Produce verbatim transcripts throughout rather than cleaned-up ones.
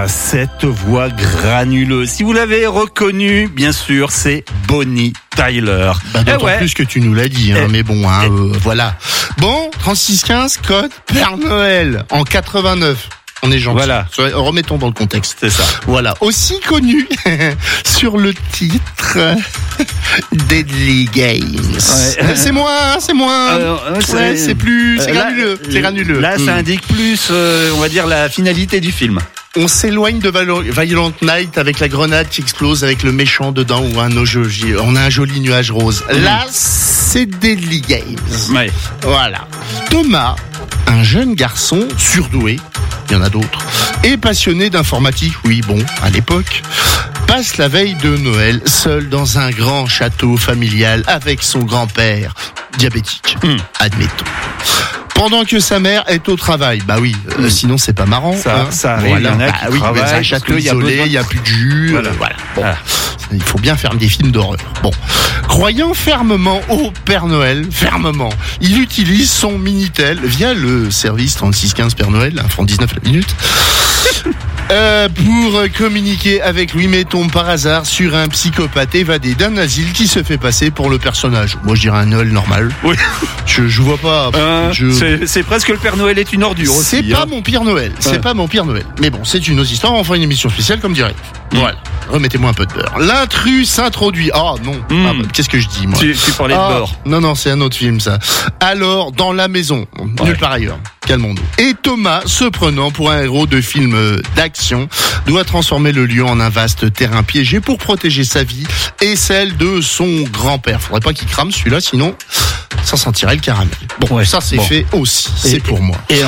Ah, cette voix granuleuse. Si vous l'avez reconnue, bien sûr, c'est Bonnie Tyler. Bah, d'autant eh ouais. plus que tu nous l'as dit, hein, Eh. mais bon, hein, euh, voilà. Bon, trente-six quinze, code Père Noël, en quatre-vingt-neuf. On est gentil. Voilà. Remettons dans le contexte. C'est ça. Voilà. Aussi connu sur le titre Deadly Games. Ouais. C'est moins, c'est moins. Euh, c'est- ouais, c'est plus, c'est Euh, là, granuleux. C'est granuleux. Là, Mm. ça indique plus, euh, on va dire, la finalité du film. On s'éloigne de Valo- Violent Night avec la grenade qui explose avec le méchant dedans ou un ojo- on a un joli nuage rose. Là, c'est Deadly Games. Ouais. Voilà. Thomas, un jeune garçon surdoué, il y en a d'autres, et passionné d'informatique, oui bon, à l'époque, passe la veille de Noël seul dans un grand château familial avec son grand-père, diabétique, Hmm. admettons. Pendant que sa mère est au travail. Bah oui, euh, Mm. sinon c'est pas marrant. Ça- hein. ça arrive, Voilà. il y en a Bah qui oui, travaillent mais c'est un parce château qu'il y a isolé, besoin- il y a plus de jus. Voilà. euh, voilà. Bon. Ah. Il faut bien faire des films d'horreur. Bon. Croyant fermement au Père Noël, fermement, il utilise son Minitel via le service trente-six quinze Père Noël, un franc dix-neuf la minute. Euh, pour communiquer avec lui, mais tombe par hasard sur un psychopathe évadé d'un asile qui se fait passer pour le personnage. Moi, je dirais un Noël normal. Oui. Je, je vois pas. Euh, je... c'est, c'est presque le Père Noël est une ordure aussi. C'est pas hein. mon pire Noël. C'est Ouais. pas mon pire Noël. Mais bon, c'est une autre histoire. On fera une émission spéciale comme dirait. Mm. Voilà. Remettez-moi un peu de beurre. L'intrus s'introduit. Oh non. Mm. Ah, bah, qu'est-ce que je dis moi Tu, tu parlais Ah, de beurre. Non, non, c'est un autre film ça. Alors, dans la maison, Ouais. nulle part ailleurs. Calmons-nous. Et Thomas, se prenant pour un héros de film euh, d'action, doit transformer le lieu en un vaste terrain piégé pour protéger sa vie et celle de son grand-père. Faudrait pas qu'il crame celui-là, sinon ça sentirait le caramel. Bon, Ouais. ça c'est Bon. fait aussi. Et- C'est pour moi. Et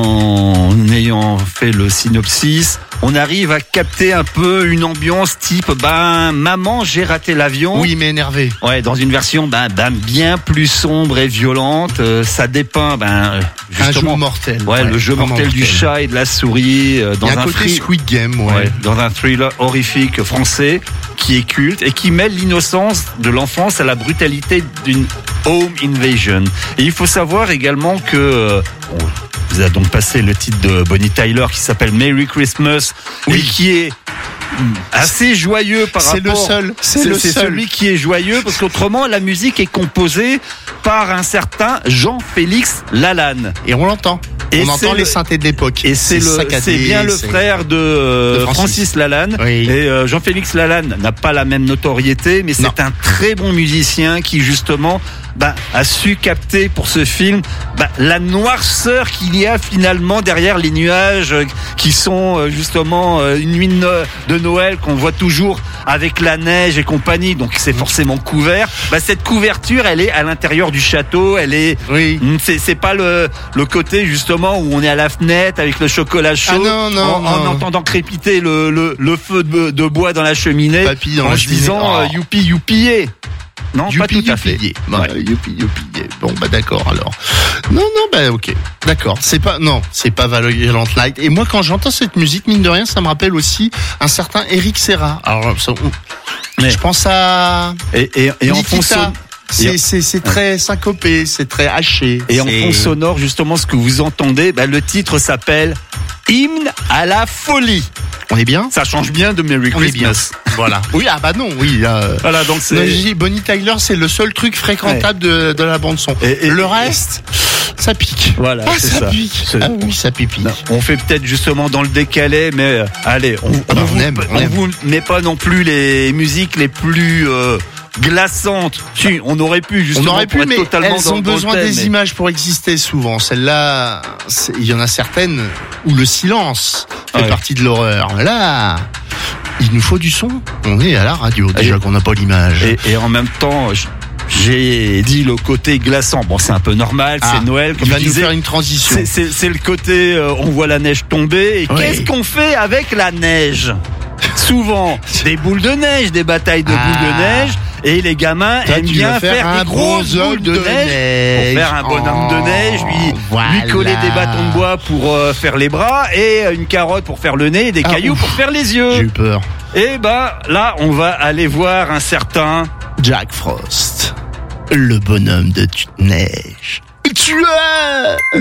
en ayant fait le synopsis, on arrive à capter un peu une ambiance type, ben, maman, j'ai raté l'avion. Oui, mais énervé. Ouais, dans une version, ben, ben bien plus sombre et violente. Euh, ça dépeint, ben, Un justement, jeu mortel. ouais, le jeu vraiment mortel du chat et de la souris euh, dans Il y a un, un côté free- Squid Game, ouais. Ouais, dans un thriller horrifique français qui est culte et qui mêle l'innocence de l'enfance à la brutalité d'une home invasion. Et il faut savoir également que euh, on vous a donc passé le titre de Bonnie Tyler qui s'appelle Merry Christmas Oui. et qui est assez joyeux par C'est le rapport. seul, c'est le c'est seul. celui qui est joyeux parce qu'autrement la musique est composée par un certain Jean-Félix Lalanne. Et on l'entend. Et On c'est entend le- les synthés de l'époque. Et c'est, le, saccadé, c'est bien le c'est- frère de, euh, de Francis. Francis. Lalanne. Oui. Et euh, Jean-Félix Lalanne n'a pas la même notoriété, mais c'est Non. un très bon musicien qui justement bah, a su capter pour ce film bah, la noirceur qu'il y a finalement derrière les nuages euh, qui sont euh, justement euh, une nuit de No- de Noël qu'on voit toujours avec la neige et compagnie. Donc c'est forcément couvert. Bah, cette couverture, elle est à l'intérieur du château. Elle est Oui. Mm, C'est, c'est pas le, le côté justement où on est à la fenêtre avec le chocolat chaud, Ah non, non, en, en non. entendant crépiter le, le, le feu de, de bois dans la cheminée, Papy dans en la se cheminée. disant Oh. euh, youpi youpi. Non, pas Youpi, tout à fait. youpi, bah, Ouais. youpi, youpi. Bon, bah d'accord alors. Non, non, bah ok. D'accord. C'est pas, non, c'est pas Violent Night. Et moi, quand j'entends cette musique, mine de rien, ça me rappelle aussi un certain Eric Serra. Alors, ça, on- Mais- je pense à Et, et, et en Nikita. fond son- C'est, et- c'est, c'est très syncopé, c'est très haché. et en C'est- fond sonore, justement, ce que vous entendez, bah, le titre s'appelle Hymne à la folie. On est bien? Ça change bien de Merry On est bien. Christmas. Voilà. Oui, ah bah non, oui. Euh... Voilà, donc Non, j'ai c'est. dit, Bonnie Tyler, c'est le seul truc fréquentable de, de la bande son. Et- et- le reste, ça pique. Voilà, ah, c'est ça, ça. pique. C'est- Ah oui, ça pique. Non, on fait peut-être justement dans le décalé, mais euh, allez, on, on, bah, on vous, aime, on on aime. vous met pas non plus les musiques les plus euh, glaçantes. Si, on aurait pu On justement aurait pu, pour être mais totalement elles dans, ont dans le besoin thème, des mais- images pour exister souvent. Celle-là, c'est- il y en a certaines où le silence fait Ouais. partie de l'horreur. Là, il nous faut du son. On est à la radio déjà Et- qu'on n'a pas l'image. Et, et en même temps, j- j'ai dit le côté glaçant. Bon, c'est un peu normal, Ah, c'est Noël, comme il va je nous disais. faire une transition. C'est, c'est, c'est le côté, euh, on voit la neige tomber. Et Ouais. qu'est-ce qu'on fait avec la neige? Souvent, des boules de neige, des batailles de Ah. boules de neige. Et les gamins Toi, aiment tu bien vas faire faire, un des grosses bonhomme boules de, de neige, neige. pour faire un bonhomme de Oh, neige, lui, voilà. lui coller des bâtons de bois pour euh, faire les bras et une carotte pour faire le nez et des Ah, cailloux ouf. pour faire les J'ai yeux. eu peur. Et bah là, on va aller voir un certain Jack Frost, le bonhomme de neige. Tu es